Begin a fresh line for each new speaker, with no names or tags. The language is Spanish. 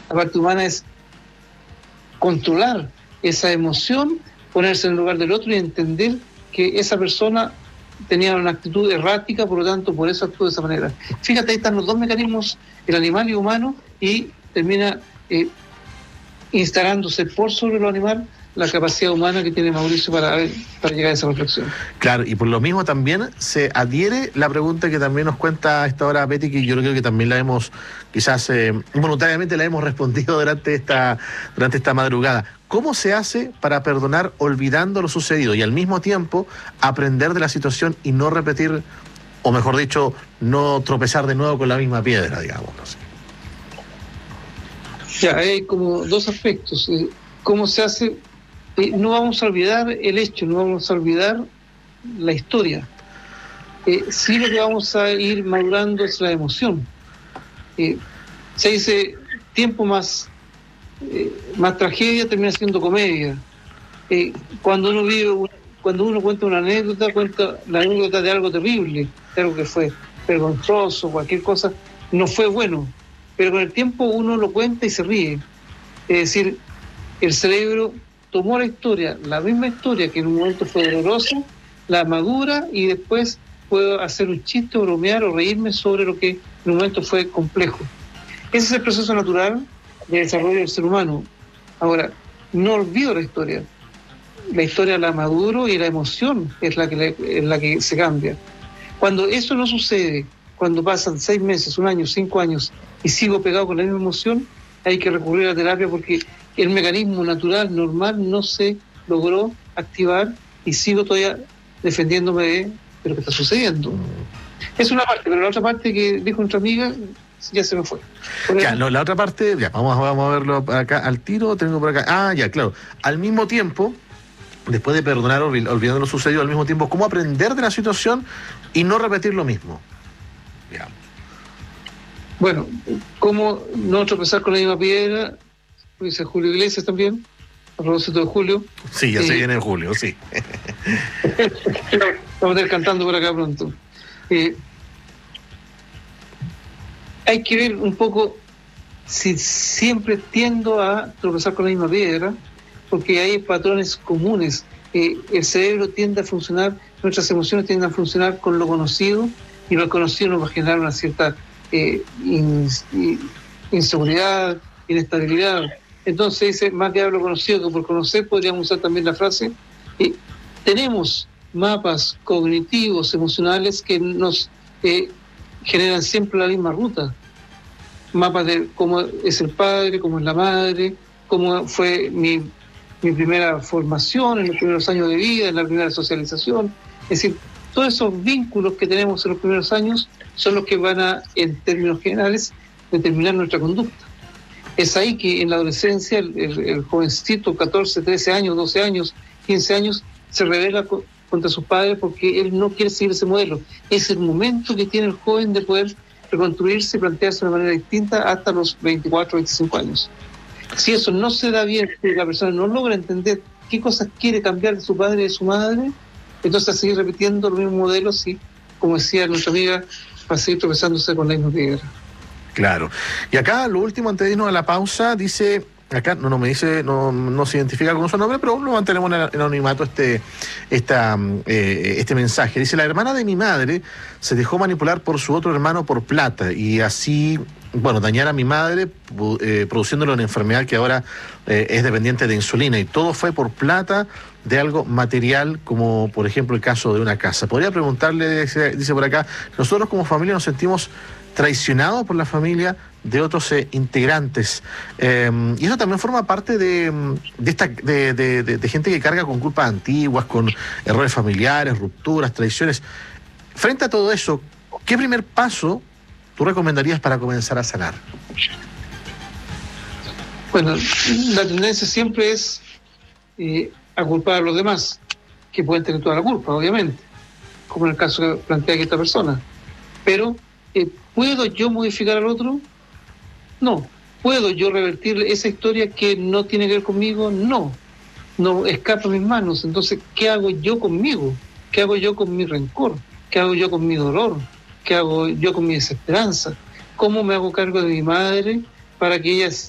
La parte humana es controlar esa emoción, ponerse en el lugar del otro y entender que esa persona tenía una actitud errática, por lo tanto, por eso actuó de esa manera. Fíjate, ahí están los dos mecanismos, el animal y humano, y termina instalándose por sobre lo animal la capacidad humana que tiene Mauricio para llegar a esa reflexión.
Claro, y por lo mismo también se adhiere la pregunta que también nos cuenta a esta hora Betty, que yo creo que también la hemos, quizás involuntariamente la hemos respondido durante esta madrugada. ¿Cómo se hace para perdonar olvidando lo sucedido y al mismo tiempo aprender de la situación y no repetir, o mejor dicho, no tropezar de nuevo con la misma piedra, digamos? No sé.
Ya, hay como dos aspectos. ¿Cómo se hace? No vamos a olvidar el hecho, no vamos a olvidar la historia. Sí, lo que vamos a ir madurando es la emoción. Se dice, tiempo más tragedia termina siendo comedia. Cuando uno cuenta una anécdota, cuenta la anécdota de algo terrible, de algo que fue vergonzoso, cualquier cosa, no fue bueno. Pero con el tiempo uno lo cuenta y se ríe. Es decir, el cerebro tomó la historia, la misma historia que en un momento fue dolorosa, la madura y después puedo hacer un chiste, bromear o reírme sobre lo que en un momento fue complejo. Ese es el proceso natural de desarrollo del ser humano. Ahora, no olvido la historia. La historia la maduro y la emoción es la que se cambia. Cuando eso no sucede, cuando pasan 6 meses, 1 año, 5 años y sigo pegado con la misma emoción, hay que recurrir a la terapia porque el mecanismo natural, normal, no se logró activar y sigo todavía defendiéndome de lo que está sucediendo. Es una parte, pero la otra parte que dijo nuestra amiga ya se me fue.
Ya, no, la otra parte, ya, vamos a verlo acá al tiro, tengo por acá. Ah, ya, claro. Al mismo tiempo, después de perdonar, olvidando lo sucedido, al mismo tiempo, ¿cómo aprender de la situación y no repetir lo mismo? Ya.
Bueno, ¿cómo no tropezar con la misma piedra? Dice Julio Iglesias también, a propósito de Julio.
Sí, ya se viene en julio, sí.
Vamos a ir cantando por acá pronto. Hay que ver un poco si siempre tiendo a tropezar con la misma piedra, porque hay patrones comunes. El cerebro tiende a funcionar, nuestras emociones tienden a funcionar con lo conocido, y lo conocido nos va a generar una cierta inseguridad, inestabilidad. Entonces dice, más que lo conocido que por conocer, podríamos usar también la frase, tenemos mapas cognitivos, emocionales que nos generan siempre la misma ruta. Mapas de cómo es el padre, cómo es la madre, cómo fue mi primera formación en los primeros años de vida, en la primera socialización. Es decir, todos esos vínculos que tenemos en los primeros años son los que van a, en términos generales, determinar nuestra conducta. Es ahí que en la adolescencia el jovencito, 14, 13 años, 12 años, 15 años, se rebela contra sus padres porque él no quiere seguir ese modelo. Es el momento que tiene el joven de poder reconstruirse y plantearse de una manera distinta hasta los 24, 25 años. Si eso no se da bien, si la persona no logra entender qué cosas quiere cambiar de su padre y de su madre, entonces a seguir repitiendo los mismos modelos y, como decía nuestra amiga, va a seguir tropezándose con la misma piedra.
Claro. Y acá, lo último, antes de irnos a la pausa, dice, acá no me dice, no se identifica con su nombre, pero lo mantenemos en anonimato este mensaje. Dice, la hermana de mi madre se dejó manipular por su otro hermano por plata y así, bueno, dañar a mi madre, produciéndole una enfermedad que ahora es dependiente de insulina, y todo fue por plata de algo material, como por ejemplo el caso de una casa. Podría preguntarle, dice por acá, nosotros como familia nos sentimos traicionados por la familia de otros integrantes, y eso también forma parte de gente que carga con culpas antiguas, con errores familiares, rupturas, traiciones. Frente a todo eso, ¿qué primer paso tú recomendarías para comenzar a sanar?
Bueno, la tendencia siempre es a culpar a los demás, que pueden tener toda la culpa, obviamente, como en el caso que plantea aquí esta persona. Pero, ¿puedo yo modificar al otro? No. ¿Puedo yo revertir esa historia que no tiene que ver conmigo? No. No escapa a mis manos. Entonces, ¿qué hago yo conmigo? ¿Qué hago yo con mi rencor? ¿Qué hago yo con mi dolor? ¿Qué hago yo con mi desesperanza? ¿Cómo me hago cargo de mi madre para que ella